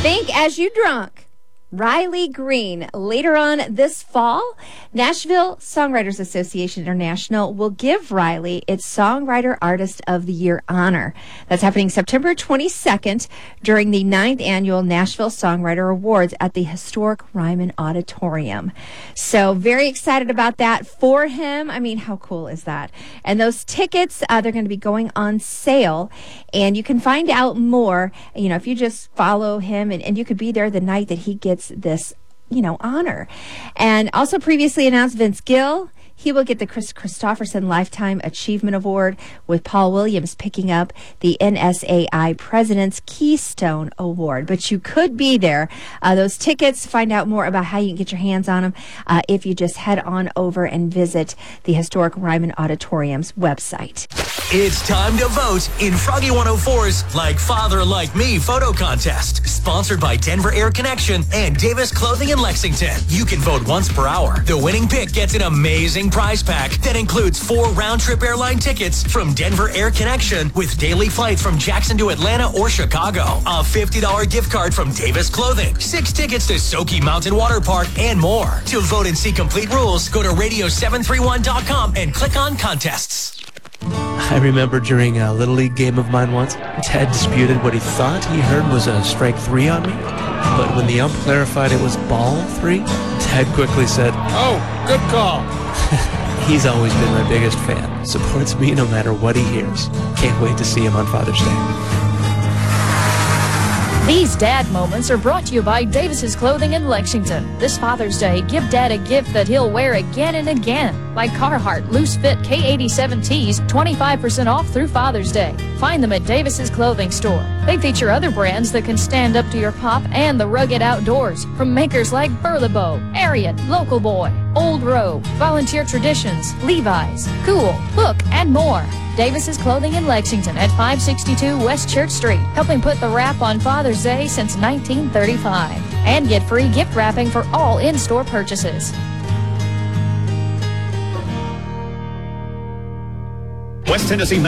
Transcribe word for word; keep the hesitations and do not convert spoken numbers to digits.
Think as you drunk. Riley Green. Later on this fall, Nashville Songwriters Association International will give Riley its Songwriter Artist of the Year honor. That's happening September twenty-second during the ninth Annual Nashville Songwriter Awards at the historic Ryman Auditorium. So very excited about that for him. I mean, how cool is that? And those tickets, uh, they're going to be going on sale, and you can find out more, you know, if you just follow him, and, and you could be there the night that he gets this, you know, honor. And also previously announced Vince Gill. He will get the Chris Christopherson Lifetime Achievement Award, with Paul Williams picking up the N S A I President's Keystone Award. But you could be there. Uh, those tickets, find out more about how you can get your hands on them uh, if you just head on over and visit the historic Ryman Auditorium's website. It's time to vote in Froggy one oh four's Like Father Like Me photo contest, sponsored by Denver Air Connection and Davis Clothing in Lexington. You can vote once per hour. The winning pick gets an amazing prize pack that includes four round-trip airline tickets from Denver Air Connection with daily flights from Jackson to Atlanta or Chicago, a fifty dollars gift card from Davis Clothing, six tickets to Soki Mountain Water Park, and more. To vote and see complete rules, go to radio seven three one dot com and click on contests. I remember during a Little League game of mine once, Ted disputed what he thought he heard was a strike three on me. But when the ump clarified it was ball three, Ted quickly said, "Oh, good call." He's always been my biggest fan. Supports me no matter what he hears. Can't wait to see him on Father's Day. These dad moments are brought to you by Davis's Clothing in Lexington. This Father's Day, give Dad a gift that he'll wear again and again. Like Carhartt Loose Fit K eighty-seven tees, twenty-five percent off through Father's Day. Find them at Davis's Clothing Store. They feature other brands that can stand up to your pop and the rugged outdoors, from makers like Burlebo, Ariat, Local Boy, Old Row, Volunteer Traditions, Levi's, Cool, Hook, and more. Davis's Clothing in Lexington at five sixty-two West Church Street, helping put the wrap on Father's Day since nineteen thirty-five. And get free gift wrapping for all in-store purchases. West Tennessee